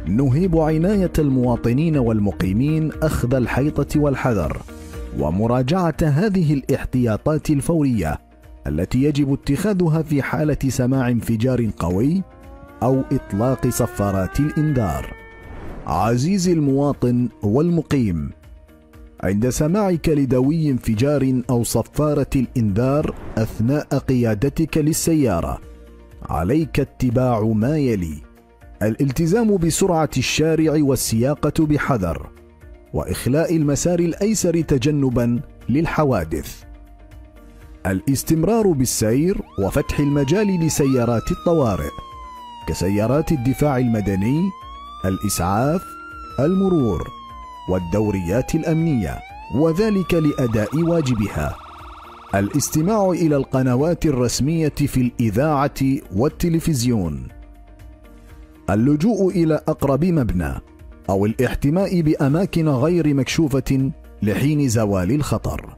نهيب عناية المواطنين والمقيمين أخذ الحيطة والحذر ومراجعة هذه الاحتياطات الفورية التي يجب اتخاذها في حالة سماع انفجار قوي أو إطلاق صفارات الإنذار. عزيزي المواطن والمقيم، عند سماعك لدوي انفجار أو صفارة الإنذار أثناء قيادتك للسيارة، عليك اتباع ما يلي: الالتزام بسرعة الشارع والسياقة بحذر، وإخلاء المسار الأيسر تجنبا للحوادث، الاستمرار بالسير وفتح المجال لسيارات الطوارئ كسيارات الدفاع المدني، الإسعاف، المرور، والدوريات الأمنية، وذلك لأداء واجبها، الاستماع إلى القنوات الرسمية في الإذاعة والتلفزيون، اللجوء إلى أقرب مبنى أو الاحتماء بأماكن غير مكشوفة لحين زوال الخطر.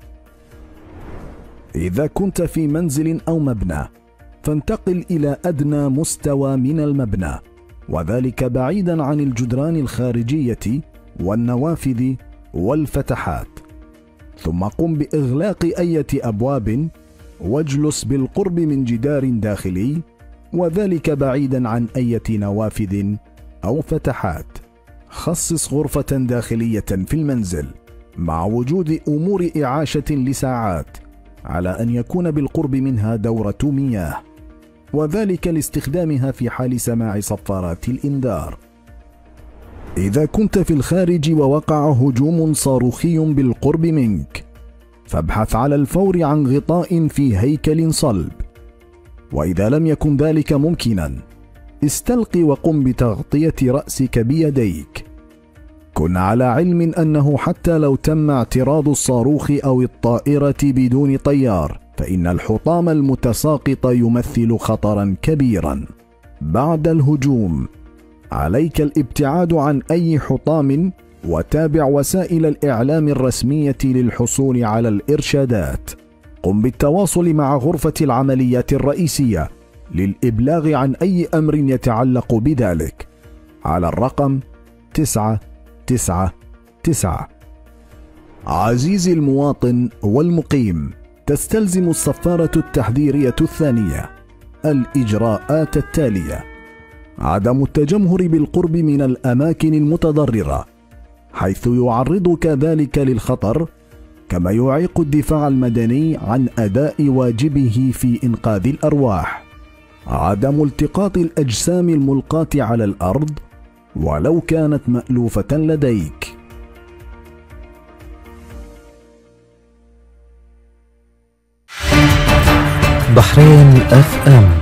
إذا كنت في منزل أو مبنى فانتقل إلى أدنى مستوى من المبنى، وذلك بعيدا عن الجدران الخارجية والنوافذ والفتحات، ثم قم بإغلاق أي أبواب واجلس بالقرب من جدار داخلي، وذلك بعيدا عن أي نوافذ أو فتحات. خصص غرفة داخلية في المنزل مع وجود أمور إعاشة لساعات، على أن يكون بالقرب منها دورة مياه، وذلك لاستخدامها في حال سماع صفارات الإنذار. إذا كنت في الخارج ووقع هجوم صاروخي بالقرب منك، فابحث على الفور عن غطاء في هيكل صلب، وإذا لم يكن ذلك ممكنا استلق وقم بتغطية رأسك بيديك. كن على علم أنه حتى لو تم اعتراض الصاروخ أو الطائرة بدون طيار، فإن الحطام المتساقط يمثل خطرا كبيرا. بعد الهجوم عليك الابتعاد عن أي حطام، وتابع وسائل الإعلام الرسمية للحصول على الإرشادات. قم بالتواصل مع غرفة العمليات الرئيسية للإبلاغ عن أي أمر يتعلق بذلك على الرقم 999. عزيزي المواطن والمقيم، تستلزم الصفارة التحذيرية الثانية الإجراءات التالية: عدم التجمهر بالقرب من الأماكن المتضررة، حيث يعرضك ذلك للخطر، كما يعيق الدفاع المدني عن أداء واجبه في إنقاذ الأرواح. عدم التقاط الأجسام الملقاة على الأرض ولو كانت مألوفة لديك. بحرين FM